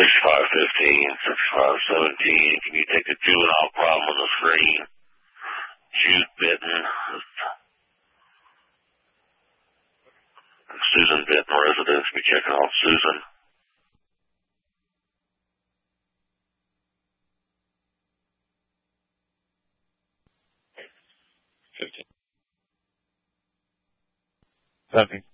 6515, 6517. Can you take the juvenile problem on the screen? Jude Bitten. Susan Bitten residence. Be checking on Susan. Copy.